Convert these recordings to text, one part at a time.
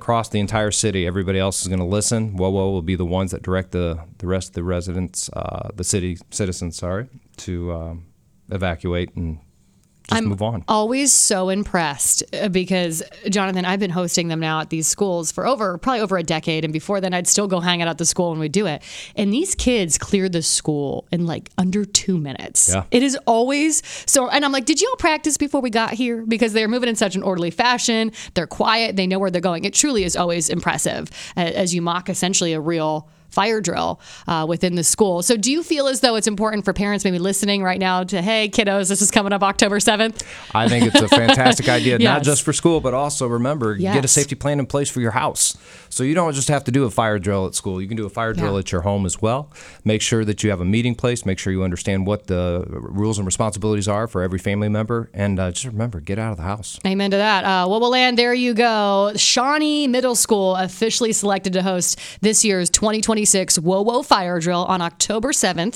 across the entire city. Everybody else is going to listen. WOWO will be the ones that direct the rest of the residents, the citizens, to evacuate and just move on. Always so impressed because, Jonathan, I've been hosting them now at these schools for probably over a decade. And before then, I'd still go hang out at the school when we do it. And these kids cleared the school in like under 2 minutes. Yeah. It is always so. And I'm like, did you all practice before we got here? Because they're moving in such an orderly fashion. They're quiet. They know where they're going. It truly is always impressive as you mock essentially a real fire drill within the school. So do you feel as though it's important for parents maybe listening right now to, hey, kiddos, this is coming up October 7th? I think it's a fantastic idea, Yes. not just for school, but also remember, Yes. get a safety plan in place for your house. So you don't just have to do a fire drill at school. You can do a fire drill at your home as well. Make sure that you have a meeting place. Make sure you understand what the rules and responsibilities are for every family member. And just remember, get out of the house. Amen to that. Land, there you go. Shawnee Middle School officially selected to host this year's 2026 WOWO Fire Drill on October 7th.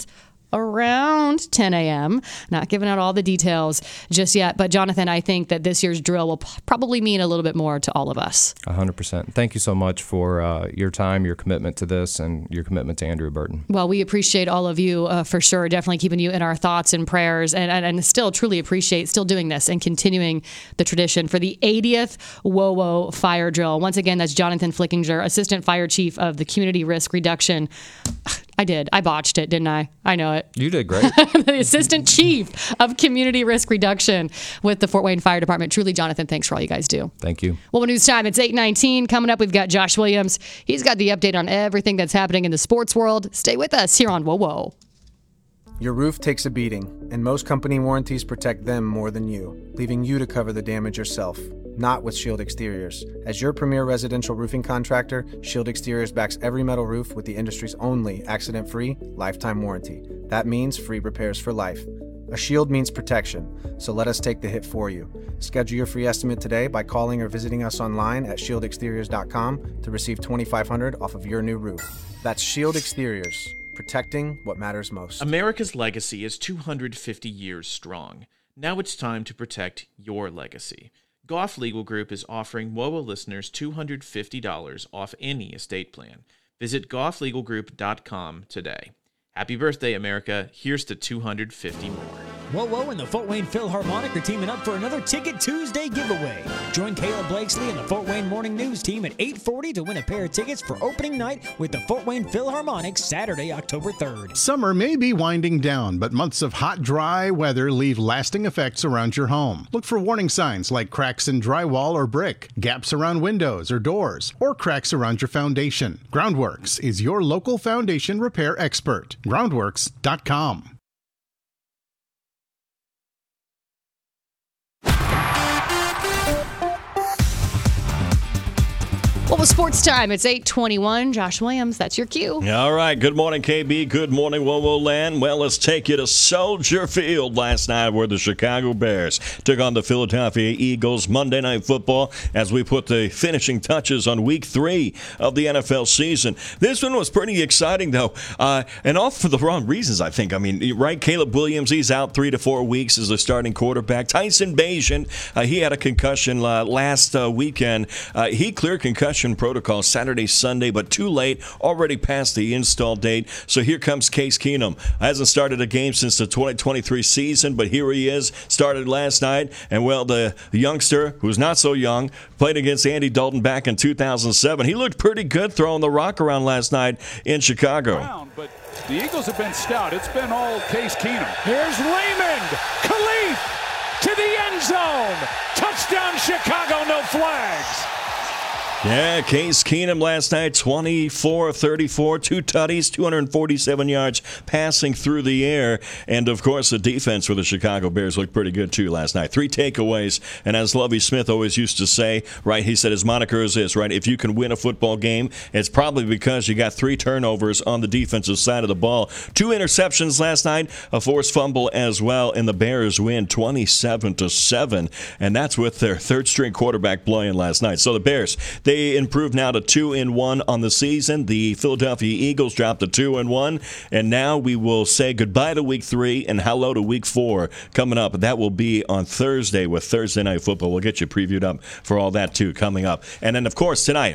Around 10 a.m. Not giving out all the details just yet. But, Jonathan, I think that this year's drill will probably mean a little bit more to all of us. 100%. Thank you so much for your time, your commitment to this, and your commitment to Andrea Burton. Well, we appreciate all of you for sure. Definitely keeping you in our thoughts and prayers. And still truly appreciate still doing this and continuing the tradition for the 80th WOWO Fire Drill. Once again, that's Jonathan Flickinger, Assistant Fire Chief of the Community Risk Reduction. I did. I botched it, didn't I? I know it. You did great. The Assistant Chief of Community Risk Reduction with the Fort Wayne Fire Department. Truly, Jonathan, thanks for all you guys do. Thank you. Well, news time. It's 8:19. Coming up, we've got Josh Williams. He's got the update on everything that's happening in the sports world. Stay with us here on WOWO. Your roof takes a beating, and most company warranties protect them more than you, leaving you to cover the damage yourself. Not with Shield Exteriors. As your premier residential roofing contractor, Shield Exteriors backs every metal roof with the industry's only accident-free, lifetime warranty. That means free repairs for life. A shield means protection, so let us take the hit for you. Schedule your free estimate today by calling or visiting us online at shieldexteriors.com to receive $2,500 off of your new roof. That's Shield Exteriors, protecting what matters most. America's legacy is 250 years strong. Now it's time to protect your legacy. Goff Legal Group is offering WOWO listeners $250 off any estate plan. Visit gofflegalgroup.com today. Happy birthday, America. Here's to 250 more. WOWO and the Fort Wayne Philharmonic are teaming up for another Ticket Tuesday giveaway. Join Caleb Blakesley and the Fort Wayne Morning News team at 8:40 to win a pair of tickets for opening night with the Fort Wayne Philharmonic Saturday, October 3rd. Summer may be winding down, but months of hot, dry weather leave lasting effects around your home. Look for warning signs like cracks in drywall or brick, gaps around windows or doors, or cracks around your foundation. Groundworks is your local foundation repair expert. Groundworks.com. Well, with sports time, it's 8:21. Josh Williams, that's your cue. All right. Good morning, KB. Good morning, WOWO land. Well, let's take you to Soldier Field last night where the Chicago Bears took on the Philadelphia Eagles. Monday Night Football as we put the finishing touches on Week 3 of the NFL season. This one was pretty exciting, though, and all for the wrong reasons, I think. I mean, right, Caleb Williams, he's out 3 to 4 weeks as the starting quarterback. Tyson Bagent, he had a concussion last weekend. He cleared concussion protocol Saturday, Sunday, but too late, already past the install date. So here comes Case Keenum. Hasn't started a game since the 2023 season, but here he is, started last night. And, well, the youngster, who's not so young, played against Andy Dalton back in 2007. He looked pretty good throwing the rock around last night in Chicago. But the Eagles have been stout. It's been all Case Keenum. Here's Raymond Khalif to the end zone. Touchdown, Chicago, no flags. Yeah, Case Keenum last night, 24-34, 2 tutties, 247 yards passing through the air. And, of course, the defense for the Chicago Bears looked pretty good, too, last night. 3 takeaways. And as Lovie Smith always used to say, right, he said his moniker is this, right, if you can win a football game, it's probably because you got 3 turnovers on the defensive side of the ball. 2 interceptions last night, a forced fumble as well, and the Bears win 27-7. And that's with their third-string quarterback playing last night. So the Bears, they improved now to 2-1 on the season. The Philadelphia Eagles dropped to 2-1, and now we will say goodbye to Week 3 and hello to Week 4 coming up. That will be on Thursday with Thursday Night Football. We'll get you previewed up for all that too coming up. And then, of course, tonight